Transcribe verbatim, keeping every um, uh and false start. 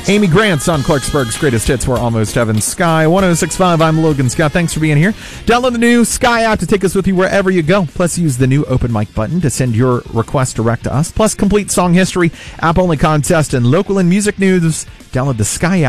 Amy Grant's on Clarksburg's Greatest Hits. We're almost heaven. Sky one oh six point five. I'm Logan Scott. Thanks for being here. Download the new Sky app to take us with you wherever you go. Plus, use the new open mic button to send your request direct to us. Plus, complete song history, app-only contest, and local and music news. Download the Sky app.